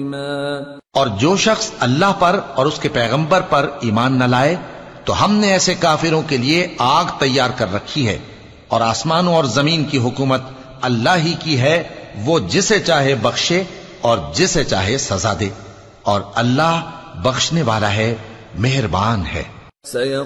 और जो शख्स अल्लाह पर और उसके पैगंबर पर ईमान न लाए तो हमने ऐसे काफिरों के लिए आग तैयार कर रखी है, और आसमानों और जमीन की हुकूमत अल्लाह ही की है, वो जिसे चाहे बख्शे और जिसे चाहे सजा दे, और अल्लाह बख्शने वाला है, मेहरबान है।